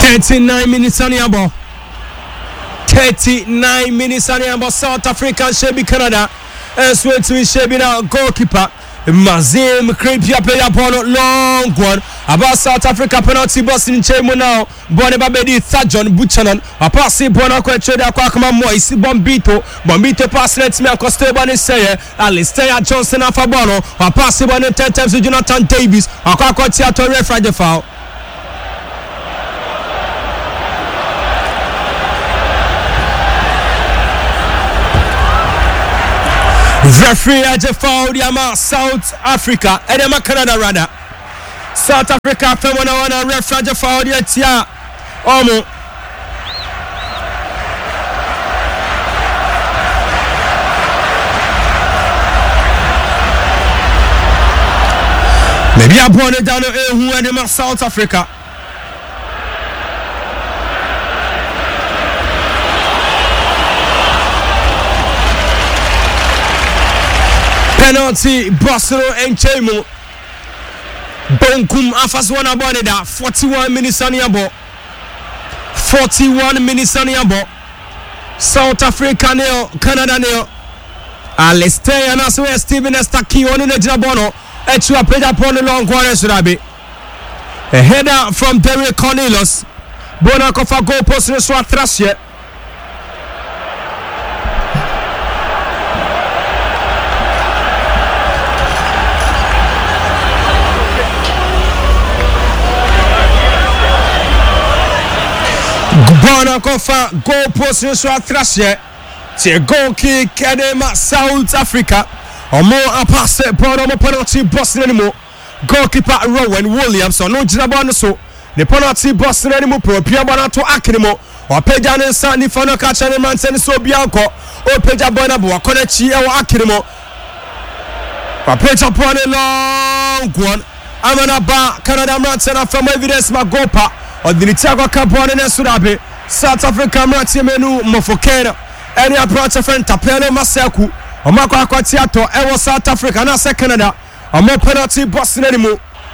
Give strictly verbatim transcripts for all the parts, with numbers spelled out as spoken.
thirty-nine minutes on the ball. thirty-nine minutes on the ball. South Africa Shebi Canada. And sweet to Shebi now goalkeeper. Mazim Kripia play upon a long one. About South Africa penalty boss in Chemo now. Bonababedi Thajon Buchanan. A pass in Bonaco Cheda Kwakama Moise Bombito. Bombito pass lets me a Costebani say Alistair Johnson Afabono. A pass in ten times to Jonathan Davis. A Kwakotia to referee the foul. Referee at the foul, Yama South Africa, Edema Canada rather. South Africa, Femona one referee at the foul, Yatia Omo. Maybe I brought it down to who Edema South Africa. Penalty, Barcelona and Chemo. Bonkum Afaswana Boneda, forty-one minutes on your ball. forty-one minutes on your ball. South Africa nil, Canada nil. Alistair and as well Steven Estaki on the Jabono. Extra played upon the long corner, should I be? A header from Derek Cornelius. Bonacofa goal post in the swat thrust yet. Bonacofa goal post in the swat thrust yet. It's a goal kick, Edema South Africa. Or more a pass it, but on a penalty Boston anymore. Goalkeeper Rowan Williams, or no Jabana so. The penalty Boston anymore, pro Piabana to Akinimo, or Pejan and Sandy Fano catch and man send so Bianco, or Pejabana, or Konechi or Akinimo. Or Peja upon a long one. Amanaba, Canada Manson from evidence Magopa, or the Nitago Capone and Surabe, South Africa Matimenu Mofokena, any approach of Tapeno Masaku. Omako akwatiato ewo South Africa na se Canada. Omo penalty Boston anymore.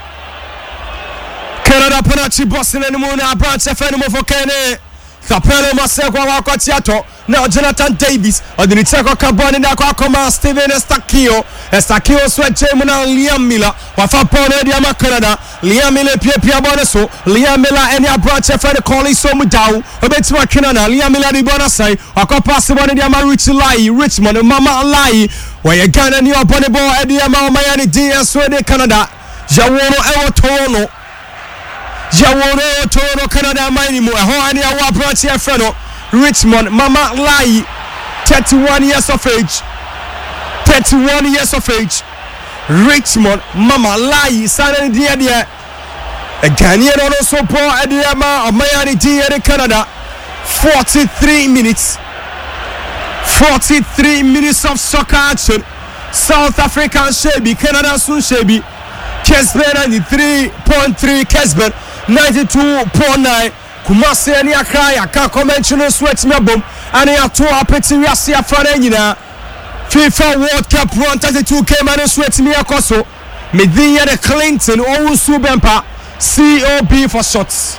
Canada penalty Boston anymore na branch F N for Kene. Tapelo Maseko akwatiato na Jonathan Davis odini cheko kaboni na kwa koma Steven Estakio. Estakio swetche muna Liam Miller. Wafa pone di ama Canada. Liam Miller pie pie boneso. Liam Miller eni a branch F N calling so mudau. Obetima Canada. Liam Miller di bona say. Wako pass bone di ama Rich Lai. Richmond Mama Lai. Where you Ghana ni opone bo edi ama Miami D S wede Canada. Jawono ewo Toronto. Jawono Toronto Canada mine mo. Ho ani awa branch F N Richmond Mama Lai. thirty-one years of age. thirty-one years of age. Richmond Mama Lai signing the idea. A Ghanaian also poor at the Ama of Miami D in Canada. forty-three minutes. forty-three minutes of soccer action. South African Shebi, Canada soon Shebi. Kesben ninety-three point three, Kesben ninety-two point nine. Kumasi and Yakaya can't conventional sweat me boom. And they are two opportunities we are for FIFA World Cup one thirty-two came and sweat me a coso. Medina the Clinton or Subempa. C O B for shots.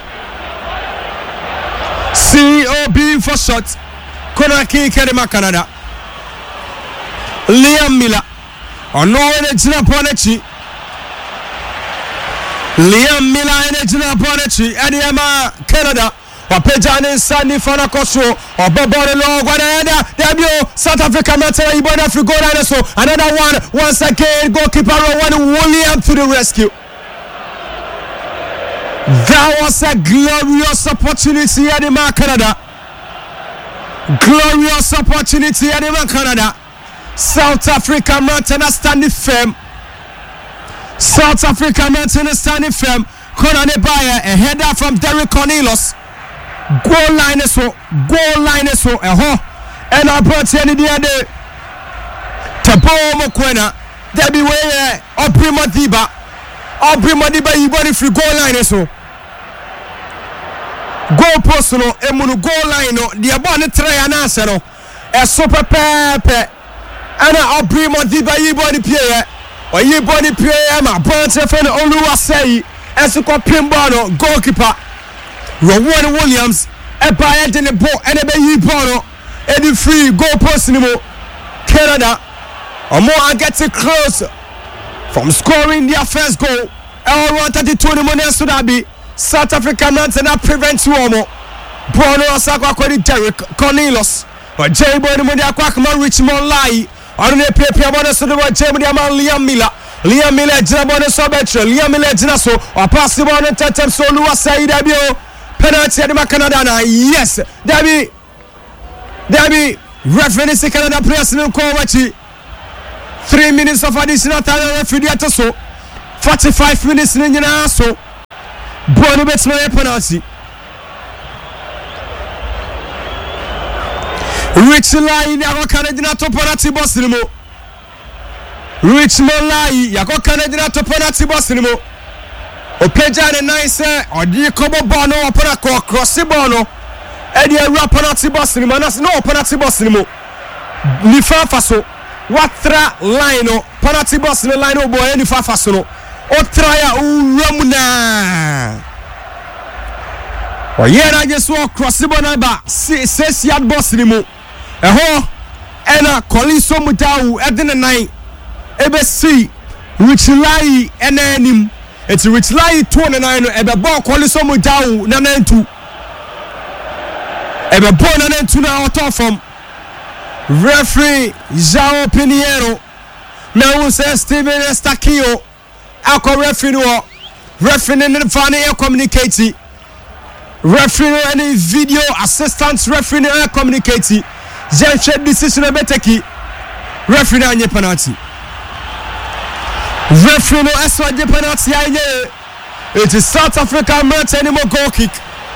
C O B for shots. Konaki Kedema Canada. Liam Miller. Or no energy upon it. Liam Miller energy upon it. Ediama Canada. Or Pejane Sandy Fanakoso. Or Bobore Law. Whatever. Debut. South Africa. Matera Ibona Frigo Dinosaur. Another one. Once again. Goalkeeper Rowan Williams to the rescue. That was a glorious opportunity at the Canada. Glorious opportunity at the Canada. South Africa mountain standing firm. South Africa mountain standing firm. Konane Bayer, a header from Derek Cornelius. Goal line so, goal line so, a ho. And I brought any the other. Tabo Mokwena, Debbie Way, Oprima Diba. Oprima Diba, you body free goal line so. Goal post no, emunu goal line no, the abone try and answer no. A super pepe. And I Oprima Diba, you body player. Or you body player, my branch F N Oluwa say, as a copy goalkeeper. Rowan Williams eba ede ne ball ene be yi ball no edi free goal post ni mo. Canada omo are getting close from scoring their first goal. L one thirty-two ni mo ne so da bi South Africa not na prevent womo. Bruno Osako akodi Derek Cornelius. Or J-Boy ni mo de akwa kama Richmond Lai. Onu ne pepe abone so de J-Boy de ama Liam Miller. Liam Miller jina bone so betre. Liam Miller jina so or pass the ball and tetem so Lua Said Abio. Penalty at the Canada na. Yes. Debbie. Debbie. Referee is Canada players in Kowachi. Three minutes of additional time referee at so. Forty-five minutes in the so. Bono bets no penalty. Rich Lai yako Canada to penalty boss ni mo. Richmond Lai yako Canada to penalty boss ni mo. Opeja ne nice odi kobo ball no opera cross the ball no. E dey rap penalty boss ni mo na no penalty boss ni mo. Ni fa faso watra line no penalty boss ni line no boy ni fa faso no. O try a uramuna. O ye na just walk cross the ball na ba six yard boss ni mo. Eho ena Collins Omutau edin nine ebe si Rich Lai enanim it's Rich Lai twenty-nine no ebe ball Collins Omutau na nine two ebe ball na nine two na out from referee João Pinheiro na we say Steven Estakio akọ referee no referee ne fane e communicate referee any video assistant referee ne communicate Jeff decision beteki referee na nye penalty referee no eswa nye penalty aye it is South Africa Martin anymore goal kick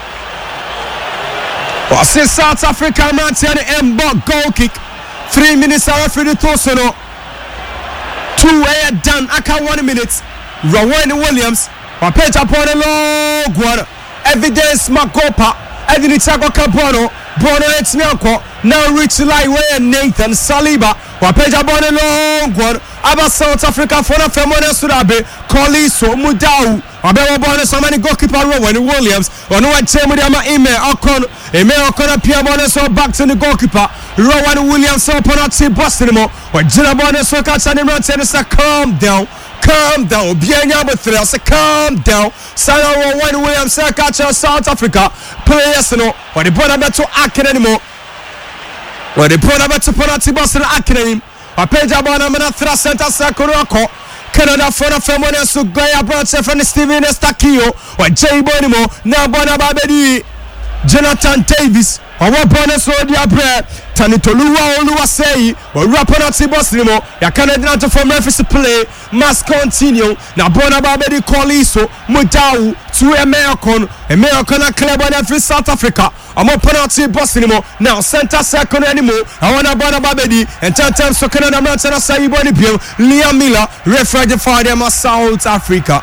or say South Africa Martin embo goal kick three minutes referee to so no two way done aka one minute Rowan Williams or page upon a long one evidence Makopa Edini Chago Cabono Bono Etniako now Rich Lai and Nathan Saliba or Peja Bono long one about South Africa for a Femona Surabe Koliso Mudau or Bella Bono so many goalkeeper Rowan Williams or no one Temudama email Ocon email Ocon Pia Bono so back to the goalkeeper Rowan Williams so penalty Boston or Gina Bono so catch and the calm down calm down Bianya Bethel say calm down Sana Rowan Williams say catch South Africa players no or the ball about to act anymore or the ball about to penalty Boston act anymore or Peja Bono Mana thra center Sakurako Canada for a Femona so Goya brought from Steven Estakio or J Bonimo now Bona Babedi Jonathan Davis or what bonus or the bread Tanitoluwa Oluwa say or Rapanati Bosnimo ya Canada to from referee play must continue now Bona Babedi Koliso Mudau to American American club on every South Africa I'm a penalty Bosnimo now center second anymore I want to Bona Babedi and ten times so Canada Mountain say body bill Liam Miller referee for them South Africa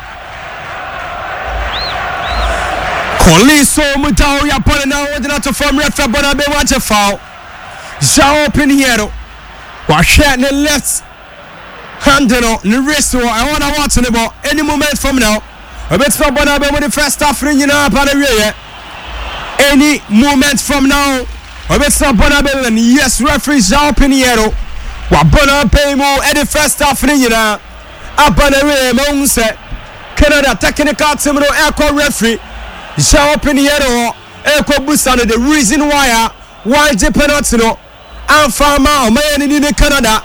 Koliso Mudau ya pone now want to from referee Bona Babedi watch a foul João Pinheiro was shot the left hand on the wrist. I want to watch the ball any moment from now. A bit from Bonabe with the first half ring in up on the rear. Any moment from now. A bit from Bonabe and yes, referee João Pinheiro. What Bonabe more at the first half ring in up on the rear. Monse Canada technical team no aircraft referee João Pinheiro aircraft Busano the reason why why the penalty no and farmer man in the Canada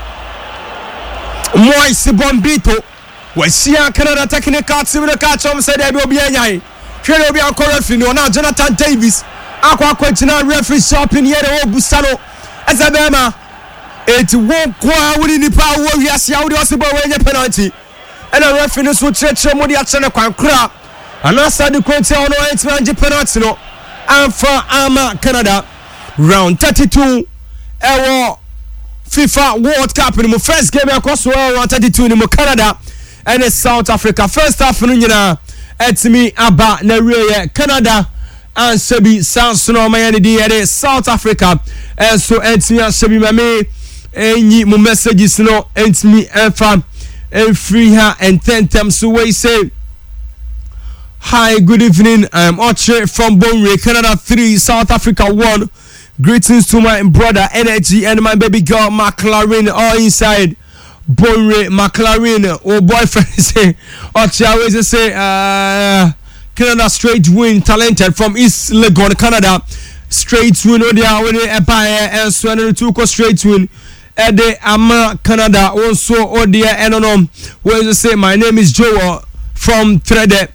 Moise Bombito we see Canada technical team the catch on said there will be a yai will be a referee no now Jonathan Davis akwa kwachina referee shopping here the Busano as a bema it won't kwa within the power we are see how the possible when penalty and a referee so church mo di achana kwan kra and after the quality on no penalty no and for Ama Canada round thirty-two ewo FIFA World Cup in the first game across the world round thirty-two in Canada and South Africa first half no nyina etimi aba na reye Canada and Sebi Sansono mayani di ere South Africa and so etimi Sebi mame enyi mo messages no etimi enfa free her and ten times so we say Hi, good evening. I'm Oche from Bonre, Canada three, South Africa one. Greetings to my brother Energy and my baby girl McLaren, all inside Bonre, McLaren. Oh, boyfriend say, Oche, I always say, uh, Canada straight win, talented from East Legon, Canada. Straight win, oh, they are winning Empire and Swan two straight win. Ede Ama Canada also, oh, dear, and on. Where you say, my name is Joe from Trede.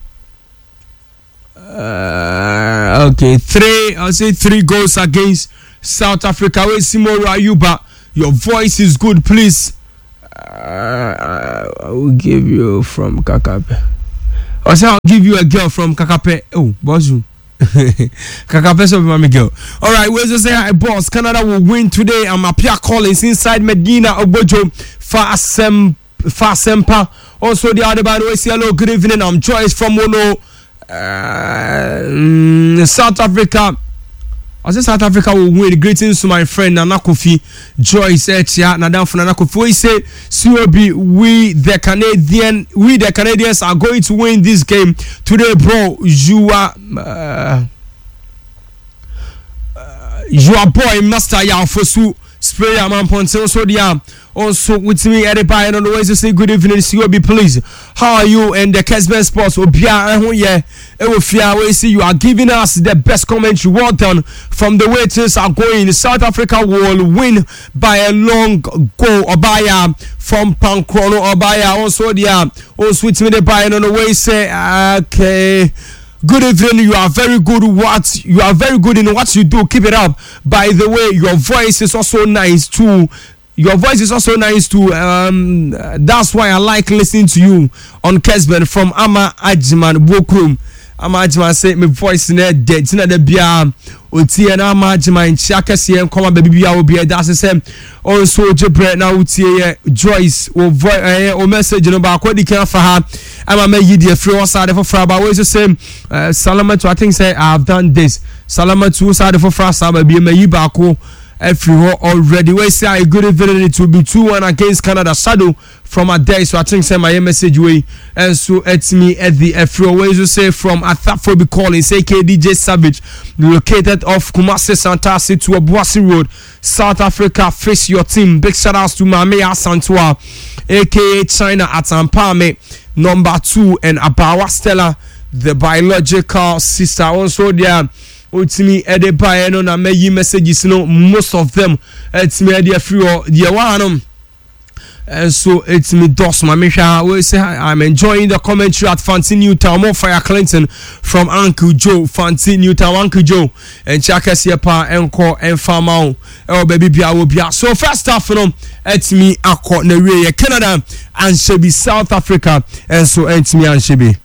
Uh, okay, three. I'll say three goals against South Africa. Wait, Simoro Ayuba, your voice is good, please. Uh, I will give you from Kakape. I say I'll give you a girl from Kakape. Oh, Bozu. Kakape, so my girl. All right, we'll just say hi, boss. Canada will win today. I'm a Pierre Collins inside Medina Obojo Fasem Fasempa. Also, the other band. We say hello, good evening. I'm Joyce from Mono. Uh, mm, South Africa. I say South Africa will win. Greetings to my friend Nana Kofi Joyce Etia Nadam for Nana Kofi. We say C O B, we the Canadian we the Canadians are going to win this game today, bro. You are uh, uh, you are boy master ya fosu spray a man ponte also dia also with me at the buy and on the way to say good evening C O B, please. How are you and the Kesben Sports Obia and yeah Ewofia we see you are giving us the best commentary. Well done. From the way things are going, South Africa will win by a long goal. Obaya from Pankrono Obaya also there also with me the buy and on the way say okay. Good evening. You are very good. What you are very good in what you do. Keep it up. By the way, your voice is also nice too. Your voice is also nice too. Um, that's why I like listening to you on Kesben from Ama Ajman Bokrum. Ama Ajman say my voice in there dead. Tina de bia oti and Ama Ajman chaka si en koma baby bia obi. That's the same. Also Jebre na uti Joyce or voice or message no ba kwadi kan for her. Ama me yidi free one side for fra ba we the same. Salama to I think say I have done this. Salama to side for fra sa ba bi me yi ba ko. Everywhere already. We say a good evening. It will be two one against Canada. Shadow from a day. So I think send my message way. And so it's me at the everywhere. We say from Athaphobi calling. Say K D J Savage, located off Kumasi Santasi to Abuasi Road, South Africa. Face your team. Big shout outs to Mamea Santua, aka China at Ampame, number two, and Abawa Stella, the biological sister. Also there. Ultimately, Eddie Bayano na me messages, no, most of them. It's me idea free or the one. And so it's me dos my Misha. We say I'm enjoying the commentary at Fancy Newtown. More Fire Clinton from Uncle Joe, Fancy Newtown, Uncle Joe, and Chaka Siepa, Encore, and Famao. Oh, baby, Bia will be. So, first off, you know, it's me, Akko, Nerea, Canada, and Shebi, South Africa. And so, it's me and Shebi.